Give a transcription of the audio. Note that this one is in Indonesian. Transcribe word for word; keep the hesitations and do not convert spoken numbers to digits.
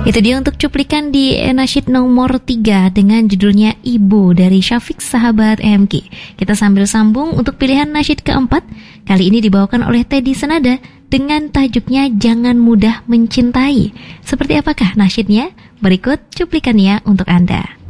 Itu dia untuk cuplikan di nasyid nomor tiga dengan judulnya Ibu dari Syafiq Sahabat M K. Kita sambil sambung untuk pilihan nasyid keempat. Kali ini dibawakan oleh Teddy Senada dengan tajuknya Jangan Mudah Mencintai. Seperti apakah nasyidnya? Berikut cuplikannya untuk Anda.